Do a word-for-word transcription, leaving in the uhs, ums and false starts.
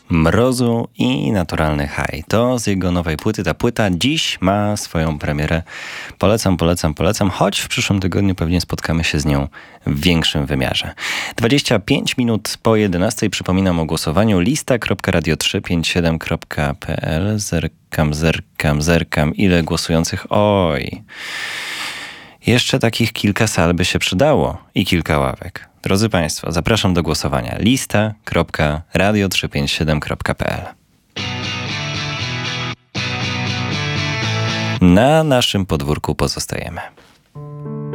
Mrozu i Naturalny High. To z jego nowej płyty. Ta płyta dziś ma swoją premierę. Polecam, polecam, polecam, choć w przyszłym tygodniu pewnie spotkamy się z nią w większym wymiarze. dwadzieścia pięć minut po jedenastej. Przypominam o głosowaniu. lista kropka radio trzysta pięćdziesiąt siedem kropka p l. Zerkam, zerkam, zerkam. Ile głosujących? Oj. Jeszcze takich kilka sal by się przydało i kilka ławek. Drodzy Państwo, zapraszam do głosowania. lista kropka radio trzysta pięćdziesiąt siedem kropka p l. Na naszym podwórku pozostajemy.